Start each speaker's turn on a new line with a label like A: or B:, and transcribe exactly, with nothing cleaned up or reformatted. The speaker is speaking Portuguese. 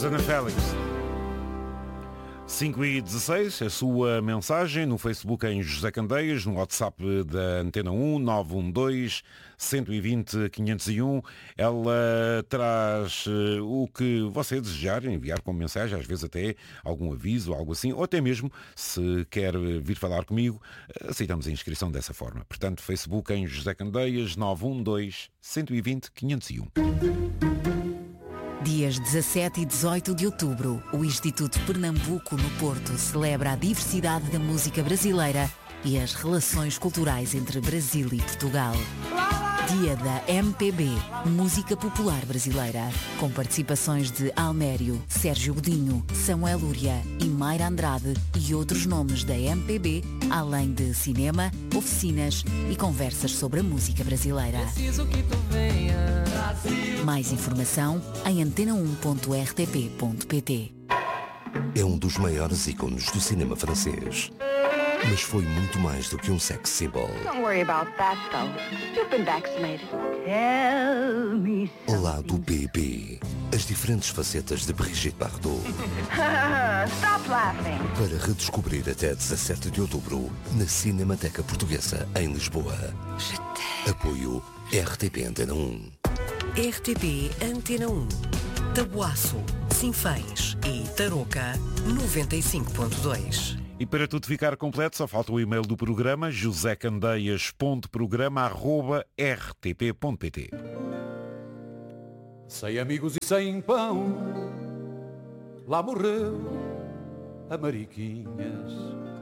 A: Susana Félix. cinco e dezasseis, a sua mensagem no Facebook em José Candeias, no WhatsApp da Antena um, nove um dois, um dois zero, quinhentos e um. Ela traz uh, o que você desejar, enviar como mensagem, às vezes até algum aviso, algo assim, ou até mesmo, se quer vir falar comigo, aceitamos a inscrição dessa forma. Portanto, Facebook em José Candeias, nove um dois, um dois zero, quinhentos e um.
B: Dias dezassete e dezoito de outubro, o Instituto Pernambuco no Porto celebra a diversidade da música brasileira e as relações culturais entre Brasil e Portugal. Dia da M P B, Música Popular Brasileira, com participações de Almério, Sérgio Godinho, Samuel Lúria e Mayra Andrade e outros nomes da M P B, além de cinema, oficinas e conversas sobre a música brasileira.
C: Preciso que tu venha.
B: Mais informação em antena um ponto r t p ponto p t.
D: É um dos maiores ícones do cinema francês. Mas foi muito mais do que um sex symbol.
E: Don't worry about that, though. You've been vaccinated. Tell me
D: Ao lado B B, as diferentes facetas de Brigitte Bardot.
E: Stop laughing.
D: Para redescobrir até dezassete de outubro, na Cinemateca Portuguesa, em Lisboa. Apoio R T P Antena um.
F: R T P Antena um. Tabuaço, Sinfãs e Tarouca, noventa e cinco ponto dois.
A: E para tudo ficar completo, só falta o e-mail do programa, josecandeias ponto programa arroba r t p ponto p t.
G: Sem amigos e sem pão, lá morreu a Mariquinhas.